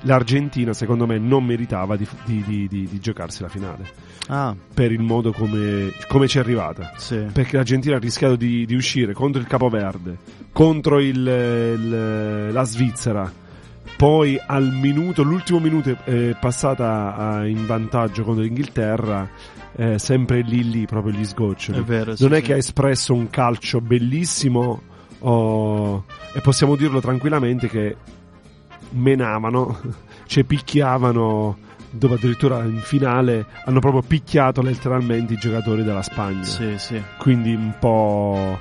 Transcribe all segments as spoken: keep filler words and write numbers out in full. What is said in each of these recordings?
l'Argentina secondo me non meritava di, di, di, di, di giocarsi la finale, ah. per il modo come, come ci è arrivata, sì. perché l'Argentina ha rischiato di, di uscire contro il Capoverde, contro il, il, la Svizzera, poi al minuto, l'ultimo minuto è passata a, in vantaggio contro l'Inghilterra, eh, sempre lì lì proprio gli sgoccioli. È vero, non sì, è sì. che ha espresso un calcio bellissimo, oh, e possiamo dirlo tranquillamente che menavano, cioè picchiavano, dove addirittura in finale hanno proprio picchiato letteralmente i giocatori della Spagna. Sì, sì. Quindi un po'...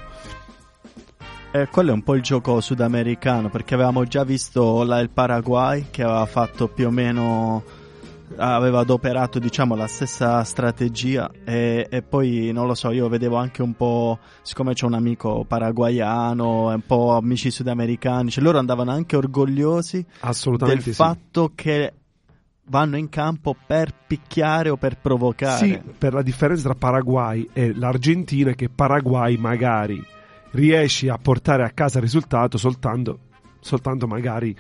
Eh, quello è un po' il gioco sudamericano, perché avevamo già visto là il Paraguay che aveva fatto più o meno, aveva adoperato diciamo la stessa strategia, e, e poi non lo so, io vedevo anche un po', siccome c'è un amico paraguayano e un po' amici sudamericani, cioè loro andavano anche orgogliosi assolutamente del sì. fatto che vanno in campo per picchiare o per provocare. Sì, per la differenza tra Paraguay e l'Argentina è che Paraguay magari riesci a portare a casa il risultato soltanto, soltanto magari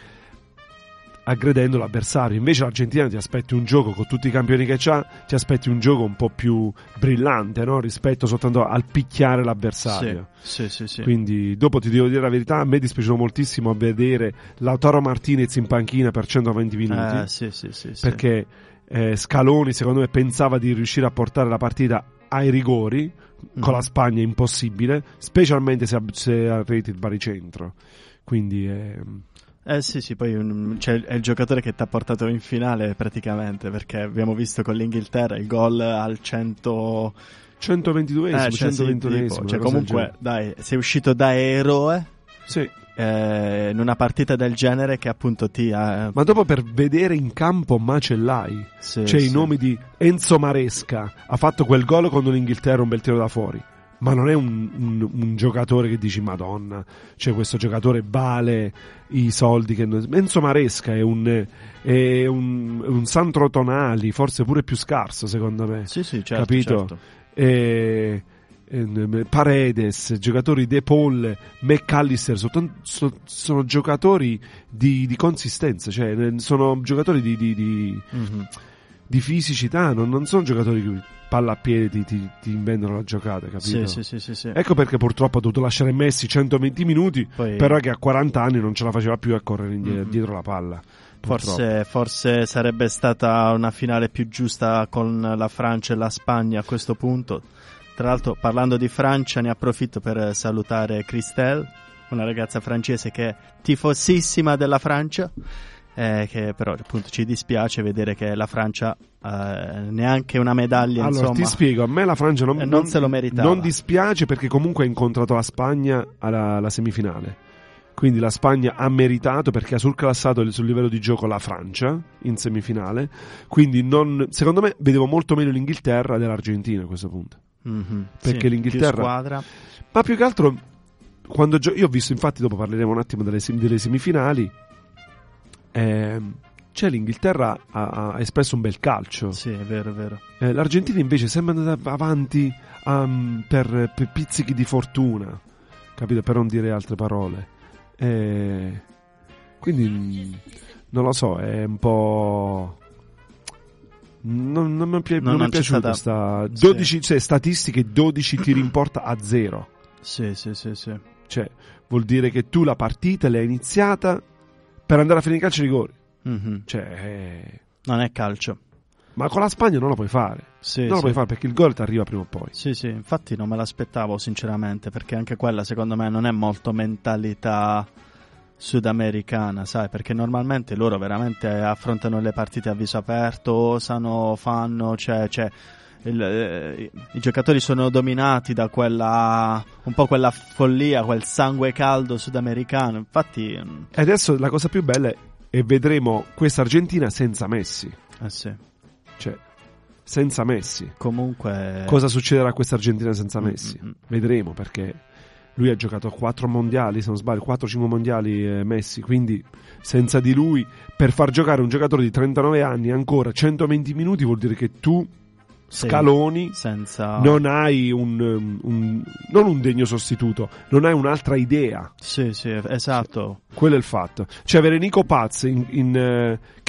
aggredendo l'avversario. Invece l'Argentina ti aspetti un gioco con tutti i campioni che c'ha, ti aspetti un gioco un po' più brillante, no? Rispetto soltanto al picchiare l'avversario. Sì, sì, sì, sì. Quindi dopo ti devo dire la verità, a me è dispiaciuto moltissimo a vedere Lautaro Martinez in panchina per centoventi minuti, eh, sì, sì, sì, sì. perché eh, Scaloni secondo me pensava di riuscire a portare la partita ai rigori, mm. con la Spagna impossibile, specialmente se, se arreti il baricentro. Quindi eh, Eh sì sì, poi un, cioè, è il giocatore che ti ha portato in finale praticamente, perché abbiamo visto con l'Inghilterra il gol al cento centoventiduesimo, eh, cioè, centoventiduesimo, sì, cioè comunque dai, sei uscito da eroe, sì. eh, in una partita del genere che appunto ti ha... Ma dopo per vedere in campo Macellai, sì, c'è sì. i nomi di Enzo Maresca, ha fatto quel gol contro l'Inghilterra, un bel tiro da fuori, ma non è un, un, un giocatore che dici Madonna, cioè questo giocatore vale i soldi che... Enzo Maresca è un, è un, un Sandro Tonali, forse pure più scarso secondo me, sì sì certo, capito? certo. E, e, Paredes, giocatori De Paul, McAllister, sono, sono, sono giocatori di, di consistenza, cioè sono giocatori di, di, di, mm-hmm. di fisicità, non, non sono giocatori che palla a piedi ti, ti, ti inventano la giocata, capito? Sì, sì, sì, sì, sì. Ecco perché purtroppo ha dovuto lasciare Messi centoventi minuti, poi... però che a quaranta anni non ce la faceva più a correre indietro, mm-hmm. dietro la palla. Forse, forse sarebbe stata una finale più giusta con la Francia e la Spagna a questo punto. Tra l'altro, parlando di Francia, ne approfitto per salutare Christelle, una ragazza francese che è tifosissima della Francia, eh, che però appunto ci dispiace vedere che la Francia eh, neanche una medaglia, allora insomma, ti spiego, a me la Francia non, eh, non, non se lo meritava. Non dispiace perché comunque ha incontrato la Spagna alla, alla semifinale, quindi la Spagna ha meritato perché ha surclassato sul livello di gioco la Francia in semifinale, quindi non, secondo me vedevo molto meglio l'Inghilterra dell'Argentina a questo punto, mm-hmm, perché sì, l'Inghilterra più squadra, ma più che altro quando gio- io ho visto, infatti dopo parleremo un attimo delle, sem- delle semifinali, eh, cioè l'Inghilterra ha, ha espresso un bel calcio, sì, è vero, è vero. Eh, l'Argentina invece sembra andata avanti um, per, per pizzichi di fortuna, capito, per non dire altre parole. Eh, quindi non lo so, è un po'... Non, non mi è, pi- non, non non è piaciuta stata... sta dodici, sì. cioè, statistiche dodici tiri in porta a zero. Sì, sì, sì, sì. Cioè, vuol dire che tu la partita l'hai iniziata per andare a finire i calci rigori. Mm-hmm. Cioè, eh... non è calcio. ma con la Spagna non lo puoi fare. Sì, non sì. lo puoi fare perché il gol ti arriva prima o poi. Sì, sì, infatti non me l'aspettavo sinceramente, perché anche quella secondo me non è molto mentalità sudamericana, sai, perché normalmente loro veramente affrontano le partite a viso aperto, osano, fanno, cioè, cioè il, eh, i giocatori sono dominati da quella, un po' quella follia, quel sangue caldo sudamericano, infatti... E adesso la cosa più bella è, è vedremo questa Argentina senza Messi. Eh sì. Cioè, senza Messi. Comunque... cosa succederà a questa Argentina senza Messi? Mm-hmm. Vedremo, perché lui ha giocato quattro mondiali, se non sbaglio, quattro cinque mondiali eh, Messi, quindi senza di lui, per far giocare un giocatore di trentanove anni ancora centoventi minuti vuol dire che tu, sì, Scaloni, senza... non hai un, um, un non un degno sostituto, non hai un'altra idea. Sì, sì, esatto. Quello è il fatto. Cioè avere Nico Paz in, in, uh,